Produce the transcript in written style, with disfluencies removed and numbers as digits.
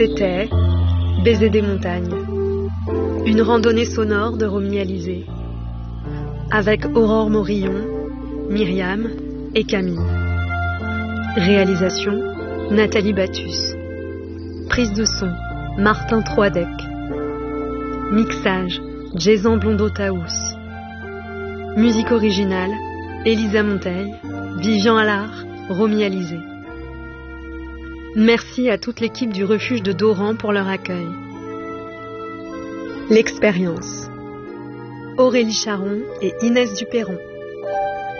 C'était Baiser des montagnes, une randonnée sonore de Romy Alizé, avec Aurore Morillon, Myriam et Camille. Réalisation, Nathalie Battus. Prise de son, Martin Troidec. Mixage, Jason Blondeau-Taous. Musique originale, Elisa Monteil, Vivian Allard, Romy Alizé. Merci à toute l'équipe du refuge de Doran pour leur accueil. L'expérience. Aurélie Charon et Inès Duperron.